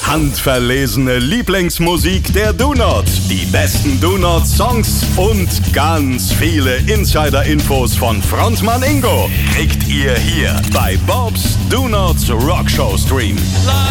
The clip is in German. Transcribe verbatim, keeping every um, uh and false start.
Handverlesene Lieblingsmusik der Do-Nots, die besten Do-Not-Songs und ganz viele Insider-Infos von Frontmann Ingo kriegt ihr hier bei Bobs Do-Nots Rockshow Stream.